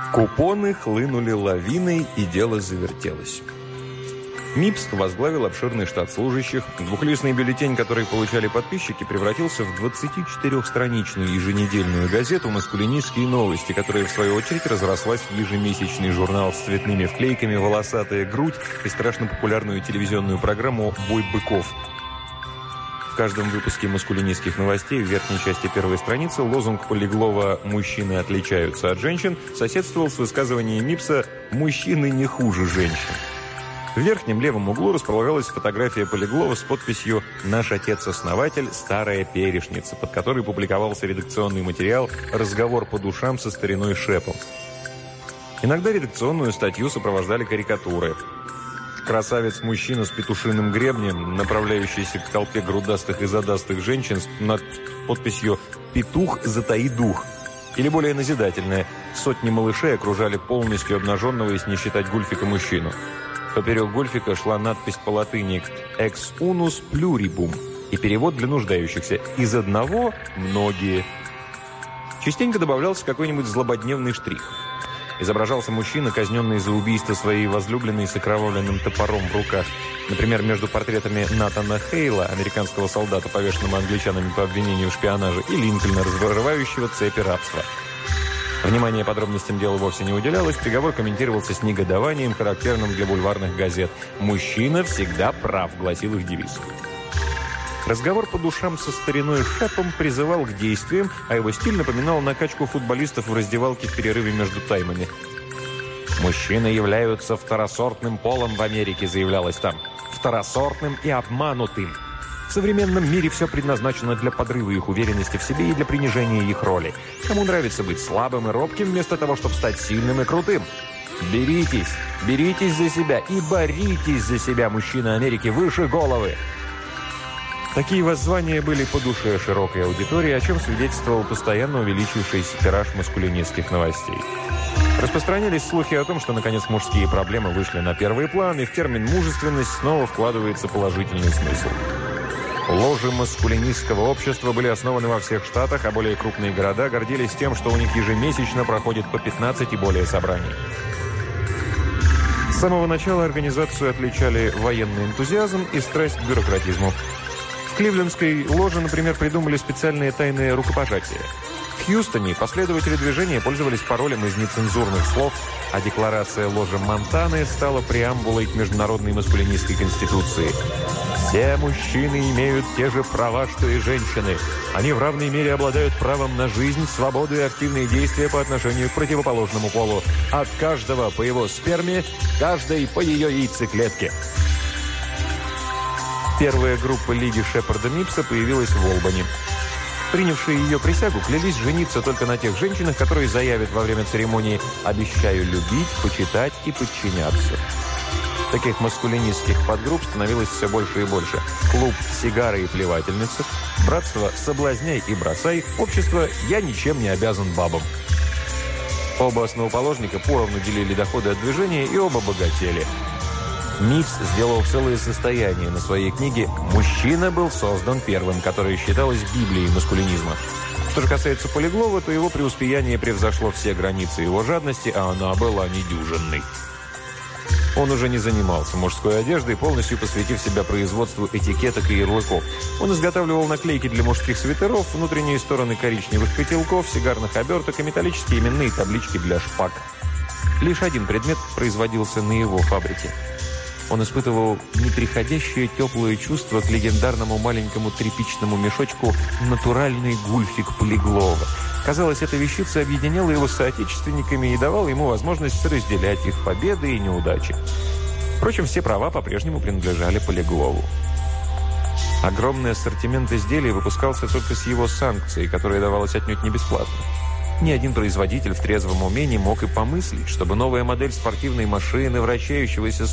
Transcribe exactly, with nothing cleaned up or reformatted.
Купоны хлынули лавиной, и дело завертелось. МИПС возглавил обширный штат служащих. Двухлистный бюллетень, который получали подписчики, превратился в двадцатичетырехстраничную еженедельную газету «Маскулинистские новости», которая, в свою очередь, разрослась в ежемесячный журнал с цветными вклейками «Волосатая грудь» и страшно популярную телевизионную программу «Бой быков». В каждом выпуске «Маскулинистских новостей» в верхней части первой страницы лозунг Полиглова «Мужчины отличаются от женщин» соседствовал с высказыванием МИПСа «Мужчины не хуже женщин». В верхнем левом углу располагалась фотография Полиглова с подписью «Наш отец-основатель. Старая перешница», под которой публиковался редакционный материал «Разговор по душам со стариной Шепом». Иногда редакционную статью сопровождали карикатуры. Красавец-мужчина с петушиным гребнем, направляющийся к толпе грудастых и задастых женщин над подписью «Петух, затаи дух». Или более назидательное: сотни малышей окружали полностью обнаженного, если не считать Гульфика, мужчину. Поперек Гульфика шла надпись по латыни «Ex unus pluribum» и перевод для нуждающихся: «Из одного многие». Частенько добавлялся какой-нибудь злободневный штрих. Изображался мужчина, казненный за убийство своей возлюбленной с окровавленным топором в руках. Например, между портретами Натана Хейла, американского солдата, повешенного англичанами по обвинению в шпионаже, и Линкольна, разрывающего цепи рабства. Внимание подробностям дела вовсе не уделялось, приговор комментировался с негодованием, характерным для бульварных газет. «Мужчина всегда прав», — гласил их девиз. Разговор по душам со стариной Шепом призывал к действиям, а его стиль напоминал накачку футболистов в раздевалке в перерыве между таймами. «Мужчины являются второсортным полом в Америке», — заявлялось там. «Второсортным и обманутым. В современном мире все предназначено для подрыва их уверенности в себе и для принижения их роли. Кому нравится быть слабым и робким, вместо того, чтобы стать сильным и крутым? Беритесь, беритесь за себя и боритесь за себя, мужчины Америки, выше головы». Такие воззвания были по душе широкой аудитории, о чем свидетельствовал постоянно увеличившийся тираж маскулинистских новостей. Распространялись слухи о том, что, наконец, мужские проблемы вышли на первый план, и в термин «мужественность» снова вкладывается положительный смысл. Ложи маскулинистского общества были основаны во всех штатах, а более крупные города гордились тем, что у них ежемесячно проходит по пятнадцать и более собраний. С самого начала организацию отличали военный энтузиазм и страсть к бюрократизму. В Кливлендской ложе, например, придумали специальные тайные рукопожатия. В Хьюстоне последователи движения пользовались паролем из нецензурных слов, а декларация ложи Монтаны стала преамбулой к Международной маскулинистской конституции. «Все мужчины имеют те же права, что и женщины. Они в равной мере обладают правом на жизнь, свободу и активные действия по отношению к противоположному полу. От каждого по его сперме, каждой по ее яйцеклетке». Первая группа Лиги Шепарда МИПСа появилась в Олбани. Принявшие ее присягу клялись жениться только на тех женщинах, которые заявят во время церемонии «обещаю любить, почитать и подчиняться». Таких маскулинистских подгрупп становилось все больше и больше. Клуб «Сигары и плевательницы», братство «Соблазняй и бросай», общество «Я ничем не обязан бабам». Оба основоположника поровну делили доходы от движения, и оба богатели. МИПС сделал целое состояние на своей книге «Мужчина был создан первым», которая считалась Библией маскулинизма. Что же касается Полиглова, то его преуспеяние превзошло все границы его жадности, а она была недюжинной. Он уже не занимался мужской одеждой, полностью посвятив себя производству этикеток и ярлыков. Он изготавливал наклейки для мужских свитеров, внутренние стороны коричневых котелков, сигарных оберток и металлические именные таблички для шпаг. Лишь один предмет производился на его фабрике. Он испытывал неприходящее теплое чувство к легендарному маленькому тряпичному мешочку «Натуральный гульфик Полиглова». Казалось, эта вещица объединяла его с соотечественниками и давала ему возможность разделять их победы и неудачи. Впрочем, все права по-прежнему принадлежали Полиглову. Огромный ассортимент изделий выпускался только с его санкцией, которая давалась отнюдь не бесплатно. Ни один производитель в трезвом уме не мог и помыслить, чтобы новая модель спортивной машины, вращающегося